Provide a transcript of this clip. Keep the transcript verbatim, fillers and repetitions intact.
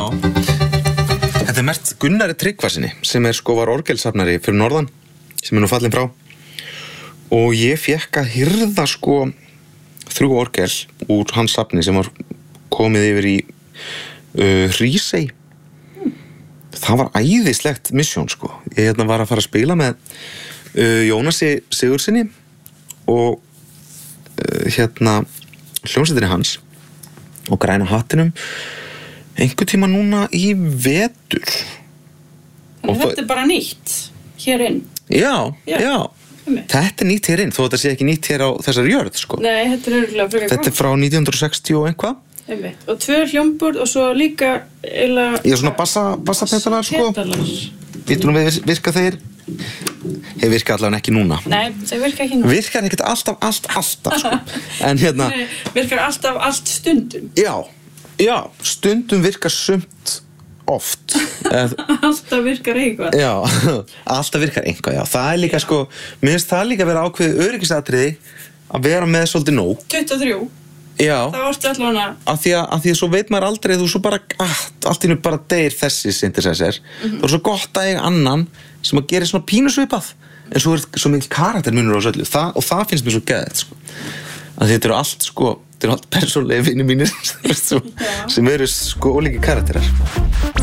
Þetta er mert Gunnari Tryggvasyni sem er sko var orgelsafnari fyrir norðan sem er nú fallinn frá og ég fékk að hirða sko þrjú orgel úr hans safni sem var komið yfir í uh, Hrísey. Mm. Það var æðislegt misjón sko. Ég hérna var að fara að spila með uh, Jónasi Sigurðssyni og uh, hérna hljómsveitinni hans og Græna hattinum einhver tíma núna í vetur. Þannig og þetta er bara nýtt hér inn? Já, já. já. Þetta er nýtt hér inn, þó þetta sé ekki nýtt hér á þessari jörð, sko. Nei, þetta er örugglega frekar gott. Þetta er frá nítján hundruð sextíu og eitthvað. Einmitt. Og tvö hljómborð og svo líka eila... Ég er svona bassa, bassapetalar, sko. Petalar. Vitum við virka þeir? Þeir virka allavega ekki núna. Nei, þeir virka ekki núna. Virkar ekkert alltaf, allt, alltaf, sko. En hérna... Nei, virkar alltaf, allt stundum. Já, já, stundum virkar sumt oft. Alltaf virkar eitthvað. Já, alltaf virkar eitthvað, já. Það er líka, já. Sko, mér finnst það líka að vera ákveðið öryggisatriði að vera með svolítið nóg. tuttugu og þrjú. Já. Það varstu allavega... Af því að, að því að svo veit maður aldrei þú svo bara, ah, allt í nú bara deyr þessi synthesizer. Mm-hmm. Það er svo gott að eiga annan sem að gera svona pínusvipað. En svo er svo mikil karaktermunur á söllu. Það, og það finnst mér svo geðið, sko. Að þetta eru allt, sko, þetta eru allt persónlega vinir mínir sem eru sko ólíkir karakterar.